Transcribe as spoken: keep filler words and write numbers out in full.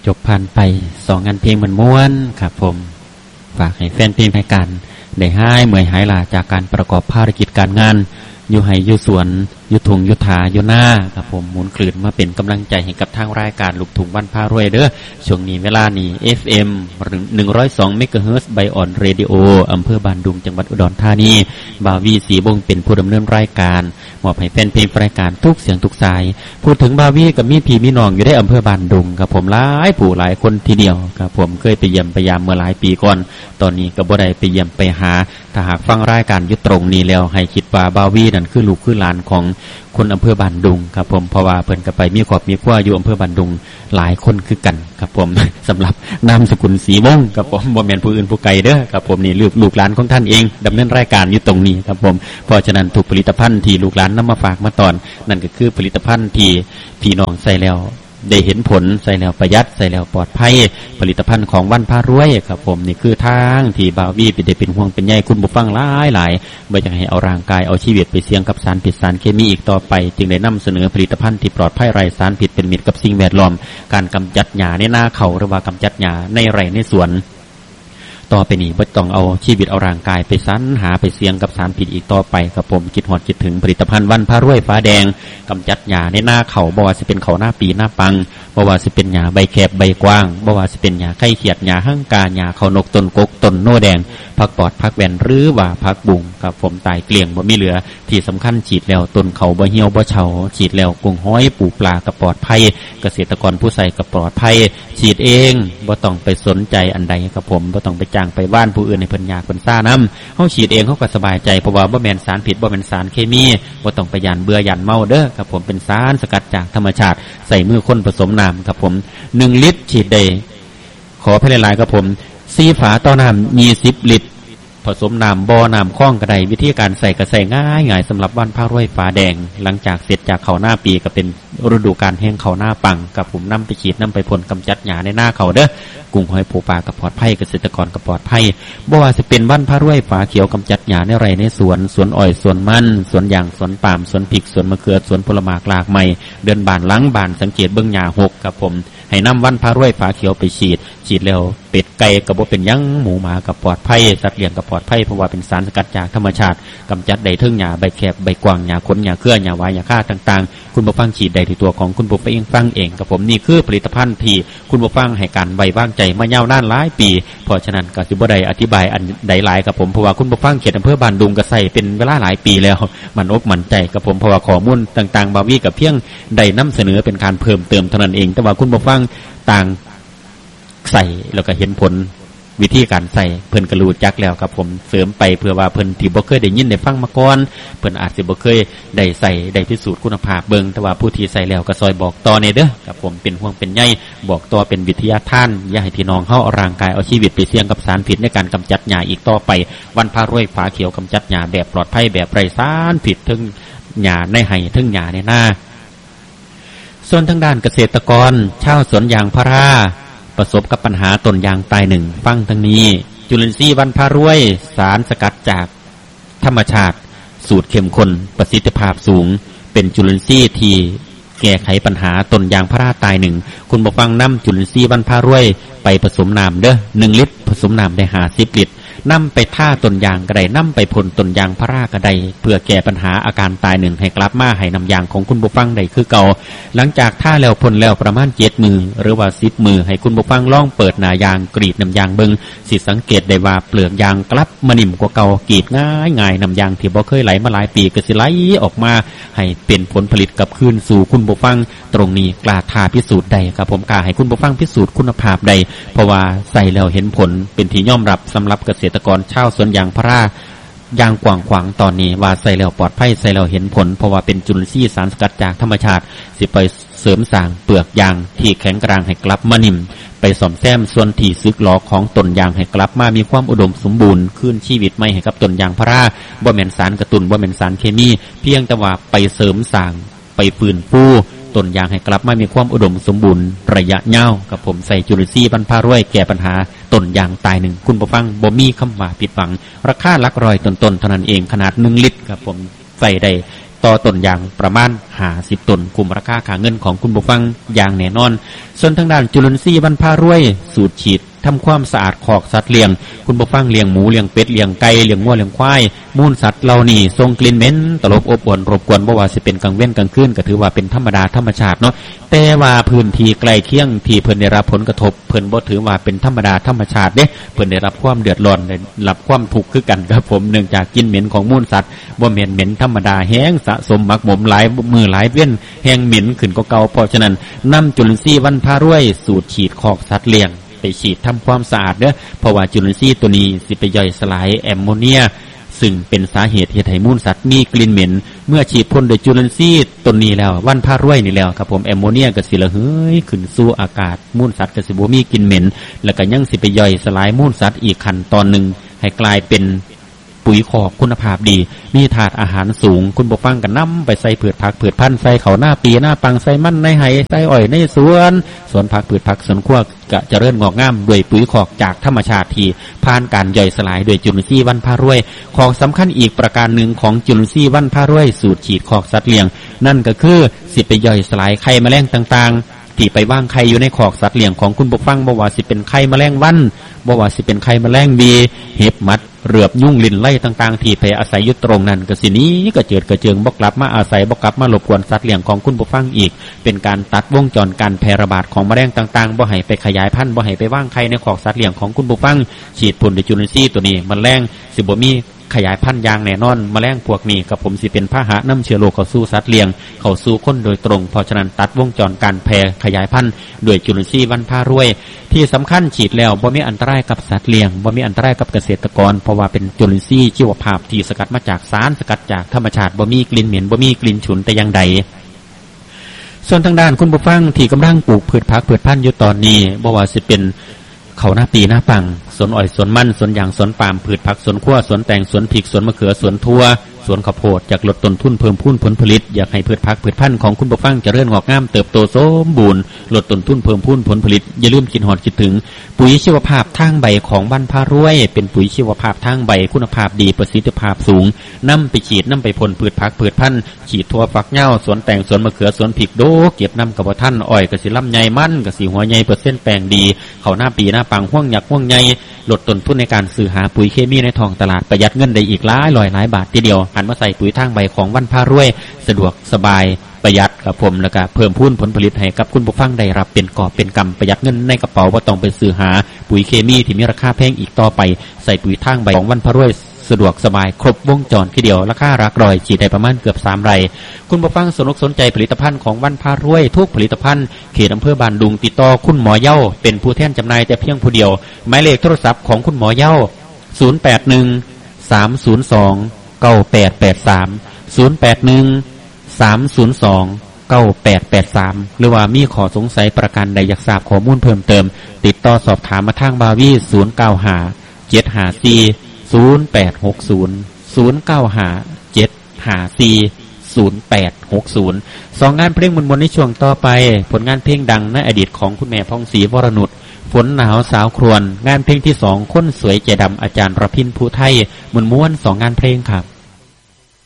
จบผ่านไปสองงานเพลงมันม้วนครับผมฝากให้แฟนเพลงให้กันได้หายเมื่อยหายลาจากการประกอบภารกิจการงานอยู่ให้อยู่สวนอยู่ทุ่งอยู่ถาอยู่หน้าครับผมหมุนคลื่นมาเป็นกำลังใจให้กับทางรายการลูกทุ่งบ้านพารวยเด้อช่วงนี้เวลานี้ เอฟ เอ็ม หนึ่งร้อยสอง เมกะเฮิรตซ์ ไบออนเรดิโออำเภอบ้านดุงจังหวัดอุดรธานีบาวีสีบงเป็นผู้ดำเนินรายการมอบให้แฟนเพลงรายการทุกเสียงทุกสายพูดถึงบาวีกับมีพี่มีน้องอยู่ได้อำเภอบ้านดุงครับผมหลายผู้หลายคนทีเดียวครับผมเคยไปเยี่ยมไปยามเมื่อหลายปีก่อนตอนนี้ก็บ่ได้ไปเยี่ยมไปหาถ้าหากฟังรายการอยู่ตรงนี้แล้วให้คิดว่าบาวีนั่นคือลูกคือหลานของคนอำเภอบ้านดุงครับผมเพราะว่าเพิ่นก็ไปมีครอบมีครัวอยู่อำเภอบ้านดุงหลายคนคือกันครับผม สำหรับนามสกุลศรีวงศ์ครับผมบ่แม่นผู้อื่นผู้ไกลเด้อครับผมนี่ลูกลูกหลานของท่านเองดำเนินรายการอยู่ตรงนี้ครับผมเพราะฉะนั้นทุกผลิตภัณฑ์ที่ลูกหลานนำมาฝากมาตอนนั่นก็คือผลิตภัณฑ์ที่พี่น้องใส่แล้วได้เห็นผลใส่แล้วประหยัดใส่แล้วปลอดภัยผลิตภัณฑ์ของวันพารวยครับผมนี่คือทางที่บาวีเป็นได้เป็นห่วงเป็นใยคุณผู้ฟังหลายหลายบ่อยากให้เอาร่างกายเอาชีวิตไปเสี่ยงกับสารพิษสารเคมีอีกต่อไปจึงได้นำเสนอผลิตภัณฑ์ที่ปลอดภัยไร้สารพิษเป็นมิตรกับสิ่งแวดล้อมการกำจัดหญ้าในนาเขาหรือว่ากำจัดหญ้าในไร่ในสวนต่อไปนี้บ่ต้องเอาชีวิตเอาร่างกายไปสรรหาไปเสี่ยงกับสารพิษอีกต่อไปครับผมคิดฮอดคิดถึงผลิตภัณฑ์วันพารวยฟ้าแดงกำจัดหญ้าในนาเขาบ่ว่าสิเป็นเขาหน้าปีหน้าปังบ่ว่าสิเป็นหญ้าใบแคบใบกว้างบ่ว่าสิเป็นหญ้าไข่เขียดหญ้าหั่งกาหญ้าเขานกต้นกกต้นโนแดงผักปอดผักแวนหรือว่าผักบุ้งครับผมตายเกลี้ยงบ่มีเหลือที่สำคัญฉีดแล้วต้นเขาบ่เหี่ยวบ่เฉาฉีดแล้วกุ้งห้อยปูปลาก็ปลอดภัยเกษตรกรผู้ใส่ก็ปลอดภัยฉีดเองบ่ต้องไปสนใจอันใดครับผมบ่ต้องไปจ้างไปบ้านผู้อื่นให้เพิ่นยากเพิ่นซ่านำเฮาฉีดเองเฮาก็สบายใจเพราะว่าบ่แม่นสารพิษบ่แม่นสารเคมีบ่ต้องไปย่านเบื่อย่านเมาเด้อครับผมเป็นสารสกัดจากธรรมชาติใส่มือคนผสมน้ำครับผมหนึ่งลิตรฉีดได้ขอให้หลายๆครับผมสี่ฝาต่อน้ำยี่สิบลิตรผสมน้ำบ่อน้ำคลองก็ได้วิธีการใส่ก็ใส่ง่ายง่ายสำหรับวันพารวยฟ้าแดงหลังจากเสร็จจากเขาหน้าปีก็เป็นฤดูกาลแห้งเขาหน้าปังกับผมนำไปฉีดนำไปพ่นกำจัดหญ้าในหน้าเขาเด้อกุ้งหอยปูปลากับปลอดภัยเกษตรกรกับปลอดภัยบ่ว่าสิเป็นวันพารวยฟ้าเขียวกำจัดหญ้าในไร่ในสวนสวนอ้อยสวนมันสวนยางสวนปาล์มสวนพริกสวนมะเขือสวนผลไม้หลากไม้เดินบานหลังบานสังเกตเบิ่งหญ้าหกครับผมให้นำวันพารวยฟ้าเขียวไปฉีดฉีดแล้วเป็ดไก่ก็บ่เป็นหยังหมูหมากับปลอดภัยสัตว์เลี้ยงกับปลอดภัยเพราะว่าเป็นสารสกัดจากธรรมชาติกำจัดได้ทั้งหญ้าใบแคบใบกว้างหญ้าขนหญ้าเครือหญ้าหวายหญ้าค่าต่างๆคุณผู้ฟังฉีดได้ที่ตัวของคุณผู้ฟังฟังเองกับผมนี่คือผลิตภัณฑ์ที่คุณผู้ฟังให้การไว้วางใจมายาวนานหลายปีเพราะฉะนั้นก็สิบ่ได้อธิบายอันใดหลายกับผมเพราะว่าคุณผู้ฟังเขตอำเภอบ้านดุงก็ใส่เป็นเวลาหลายปีแล้วมันอกมั่นใจกับผมเพราะว่าข้อมูลต่างๆบาวีกับเพียงได้นำเสนอเป็นการเพิ่มเติมเท่านั้นเองแต่ว่าคุณผู้ฟังต่างใส่แล้วก็เห็นผลวิธีการใส่เพิ่นก็รู้จักแล้วครับผมเสริมไปเพื่อว่าเพิ่นที่บ่เคยได้ยินได้ฟังมาก่อนเพิ่นอาจสิบ่เคยได้ใส่ได้พิสูจน์คุณภาพเบิ่งแต่ว่าผู้ที่ใส่แล้วก็ซอยบอกต่อในเด้อครับผมเป็นห่วงเป็นใยบอกต่อเป็นวิทยาทานอย่าให้พี่น้องเฮาเอาร่างกายเอาชีวิตไปเสี่ยงกับสารพิษในการกำจัดหญ้าอีกต่อไปวันพารวยฟ้าเขียวกำจัดหญ้าแบบปลอดภัยแบบไร้สารพิษทั้งหญ้าในไร่ทั้งหญ้าในนาส่วนทางด้านเกษตรกรชาวสวนยางพาราประสบกับปัญหาต้นยางตายหนึ่งฟังทั้งนี้จุลินทรีย์วันพารวยสารสกัดจากธรรมชาติสูตรเข้มข้นประสิทธิภาพสูงเป็นจุลินทรีย์ที่แก้ไขปัญหาต้นยางพาราตายหนึ่งคุณผู้ฟังนำจุลินทรีย์วันพารวยไปผสมน้ำเด้อหนึ่งลิตรผสมน้ำได้ห้าสิบลิตรนำไปท่าต้นยางก็ได้นำไปพ่นต้นยางพาราก็ได้เพื่อแก้ปัญหาอาการตายหนึ่งให้กลับมาให้น้ำยางของคุณผู้ฟังได้คือเก่าหลังจากท่าแล้วพ่นแล้วประมาณเจ็ดมือหรือว่าสิบมือให้คุณผู้ฟังลองเปิดหน้ายางกรีดน้ำยางเบิ่งสิสังเกตได้ว่าเปลือกยางกลับมานิ่มกว่าเก่ากรีดง่ายง่ายน้ำยางที่บ่เคยไหลมาหลายปีก็สิไหลออกมาให้เป็นผลผลิตกับคืนสู่คุณผู้ฟังตรงนี้กล้าท้าพิสูจน์ได้ครับผมกล้าให้คุณผู้ฟังพิสูจน์คุณภาพได้เพราะว่าใส่แล้วเห็นผลเป็นที่ยอมรับสำหรับเกษตรกรชาวสวนยางพารายางกว้างขวางตอนนี้ว่าใส่แล้วปลอดภัยใส่แล้วเห็นผลเพราะว่าเป็นจุลินทรีย์สารสกัดจากธรรมชาติสิไปเสริมสร้างเปลือกยางที่แข็งแกร่งให้กลับมานิ่มไปซ่อมแซมส่วนที่สึกหรอของต้นยางให้กลับมามีความอุดมสมบูรณ์คืนชีวิตใหม่ให้กับต้นยางพาราบ่แม่นสารกระตุ้นบ่แม่นสารเคมีเพียงแต่ว่าไปเสริมสร้างไปฟื้นฟูต้นยางให้กลับมามีความอุดมสมบูรณ์ระยะยาวกับผมใส่จุลินทรีย์บรรพารวยแก้ปัญหาต้นยางตายหนึ่งคุณผู้ฟังบ่มีคำว่าผิดหวังราคาหลักร้อยต้นๆเท่านั้นเองขนาดหนึ่งลิตรครับผมใส่ได้ต่อต้นยางประมาณห้าสิบต้นคุมราคาค่าเงินของคุณผู้ฟังอย่างแน่นอนส่วนทางด้านจุลินทรีย์บรรพารวยสูตรฉีดทำความสะอาดคอกสัตว์เลี้ยงคุณผู้ฟังเลี้ยงหมูเลี้ยงเป็ดเลี้ยงไก่เลี้ยงวัวเลี้ยงควายมูลสัตว์เหล่านี้ทรงกลิ่นเหม็นตลบอบอวนรบกวนบ่ว่าสิเป็นกลางเว้นกลางคืนก็ถือว่าเป็นธรรมดาธรรมชาติเนาะแต่ว่าพื้นที่ใกล้เคียงที่เพิ่นได้รับผลกระทบเพิ่นบ่ถือว่าเป็นธรรมดาธรรมชาติเด้เพิ่นได้รับความเดือดร้อนได้รับความทุกข์คือกันครับผมเนื่องจากกลิ่นเหม็นของมูลสัตว์บ่แม่นเหม็นธรรมดาแห้งสะสมหมักหมมหลายมื้อหลายเว้นแห้งเหม็นขึ้นกว่าเก่าเพราะฉะนั้นนำจุลินทรีย์บรรพารวยสูตรฉีดคอกสัตว์เลี้ยงไปฉีดทำความสะอาดเด้อเพราะว่าจุลินทรีย์ตัวนี้สิไปย่อยสลายแอมโมเนียซึ่งเป็นสาเหตุเฮ็ดให้มูลสัตว์มีกลิ่นเหม็นเมื่อฉีดพ่นโดยจุลินทรีย์ตัวนี้แล้ววันพารวยนี่แล้วครับผมแอมโมเนียก็สิระเหยขึ้นสู่อากาศมูลสัตว์ก็สิบ่มีกลิ่นเหม็นแล้วก็ยังสิไปย่อยสลายมูลสัตว์อีกขั้นตอนนึงให้กลายเป็นปุ๋ยคอกคุณภาพดีมีถาดอาหารสูงคุณผู้ฟังกันนำไปใส่พืชผักพืชพันธุ์ใส่เขาหน้าปีหน้าปังใส่มันในไหใส่อ้อยในสวนสวนผักพืชผักสวนครัวก็เจริญงอกงามด้วยปุ๋ยคอกจากธรรมชาติที่ผ่านการย่อยสลายโดยจุลินทรีย์วันพารวยของสำคัญอีกประการหนึ่งของจุลินทรีย์วันพารวยสูตรฉีดคอกสัตว์เลี้ยงนั่นก็คือสิไปย่อยสลายไข่แมลงต่างๆที่ไปว่างไข่อยู่ในคอกสัตว์เลี้ยงของคุณผู้ฟังบ่ว่าสิเป็นไข่แมลงวันบ่ว่าสิเป็นไข่แมลงวีเห็บมัดเรือบยุ่งลิ้นไล่ต่างๆที่ไปอาศัยอยู่ตรงนั้นก็สินี้ก็เจิดกระเจิงบ่กลับมาอาศัยบ่กลับมารบกวนสัตว์เลี้ยงของคุณผู้ฟังอีกเป็นการตัดวงจรการแพร่ระบาดของแมลงต่างๆบ่ให้ไปขยายพันธุ์บ่ให้ไปว่างไข่ในคอกสัตว์เลี้ยงของคุณผู้ฟังฉีดพ่นด้วยจุลินทรีย์ตัวนี้แมลงสิบ่มีขยายพันธุ์อย่างแน่นอนแมลงพวกนี้กับผมสิเป็นพาหะนำเชื้อโรคเข้าสู่สัตว์เลี้ยงเข้าสู่คนโดยตรงเพราะฉะนั้นตัดวงจรการแพร่ขยายพันธุ์ด้วยจุลินทรีย์วันพารวยที่สำคัญฉีดแล้วบ่มีอันตรายกับสัตว์เลี้ยงบ่มีอันตรายกับเกษตรกรเพราะว่าเป็นจุลินทรีย์ชีวภาพที่สกัดมาจากสารสกัดจากธรรมชาติบ่มีกลิ่นเหม็นบ่มีกลิ่นฉุนแต่อย่างใดส่วนทางด้านคุณผู้ฟังที่กำลังปลูกพืชผักพืชพันธุ์อยู่ตอนนี้บ่ว่าสิเป็นเขาหน้าปีหน้าปังสวนอ้อยสวนมันสวนยางสวนปาล์มพืชผักสวนขั่วสวนแตงสวนพริกสวนมะเขือสวนทั่วสวนข้าวโพดอยากลดต้นทุนเพิ่มพูนผลผลิตอยากให้พืชผักพืชพันธุ์ของคุณผู้ฟังเจริญงอกงามเติบโตสมบูรณ์ลดต้นทุนเพิ่มพูนผลผลิตอย่าลืมคิดฮอดคิดถึงปุ๋ยชีวภาพทางใบของบรรพารวยเป็นปุ๋ยชีวภาพทางใบคุณภาพดีประสิทธิภาพสูงนำไปฉีดนำไปพ่นพืชผักพืชพันธุ์ฉีดทั่วฝักเหญ้าสวนแตงสวนมะเขือสวนพริกโดเก็บนำกับท่านอ้อยกสิลำไยมันกสิหัวใหญ่เปอร์เซ็นต์แปลงดีเขาหน้าปีหน้าปังห่วงหยักห่วงใหญ่ลดต้นทุนในการซื้อหาปุ๋ยเคมีในท้องตลาดประหยัดเงินได้อีกหลายร้อยหลายบาททีเดียวหันมาใส่ปุ๋ยทางใบของวันพารวยสะดวกสบายประหยัดกับผมแล้วก็เพิ่มพูนผลผลิตให้กับคุณผู้ฟังได้รับเป็นกอบเป็นกำประหยัดเงินในกระเป๋าบ่ต้องไปซื้อหาปุ๋ยเคมีที่มีราคาแพงอีกต่อไปใส่ปุ๋ยทางใบของวันพารวยสะดวกสบายครบวงจรทีเดียวราคาหลักร้อยฉีดได้ประมาณเกือบสามไร่คุณผู้ฟังสนอกสนใจผลิตภัณฑ์ของวันพารวยทุกผลิตภัณฑ์เขตอำเภอบ้านดุงติดต่อคุณหมอเย้าเป็นผู้แทนจำหน่ายแต่เพียงผู้เดียวหมายเลขโทรศัพท์ของคุณหมอเย้าศูนย์ แปด หนึ่ง สาม ศูนย์ สอง เก้า แปด แปด สาม ศูนย์ แปด หนึ่ง สาม ศูนย์ สอง เก้า แปด แปด สามหรือว่ามีข้อสงสัยประการใดอยากทราบข้อมูลเพิ่มเติมติดต่อสอบถามมาทางบาวีศูนย์ เก้า ห้า เจ็ด ห้า สี่ ศูนย์ แปด หก ศูนย์ ศูนย์ เก้า ห้า เจ็ด ห้า สี่ ศูนย์ แปด หก ศูนย์สองงานเพลงมนๆในช่วงต่อไปผลงานเพลงดังในอดีตของคุณแม่พองศรีวรนุชฝนหนาวสาวครวญงานเพลงที่สองคนสวยใจดำอาจารย์รพินภูไทยมนม้วนสองงานเพลงครับ